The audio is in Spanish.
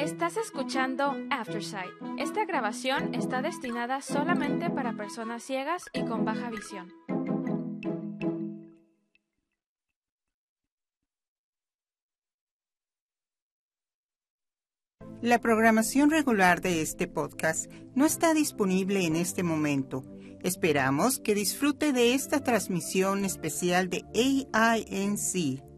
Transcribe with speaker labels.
Speaker 1: Estás escuchando Aftersight. Esta grabación está destinada solamente para personas ciegas y con baja visión.
Speaker 2: La programación regular de este podcast no está disponible en este momento. Esperamos que disfrute de esta transmisión especial de AINC,